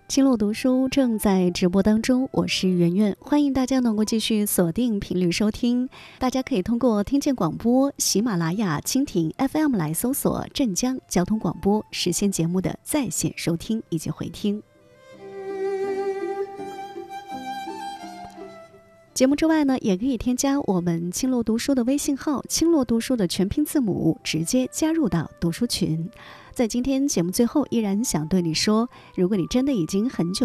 青鹿读书正在直播当中，我是圆圆，欢迎大家能够继续锁定频率收听。大家可以通过听见广播、喜马拉雅、蜻蜓 FM 来搜索镇江交通广播，实现节目的在线收听以及回听。节目之外呢，也可以添加我们青鹿读书的微信号，青鹿读书的全拼字母，直接加入到读书群。在今天节目最后，依然想对你说，如果你真的已经很久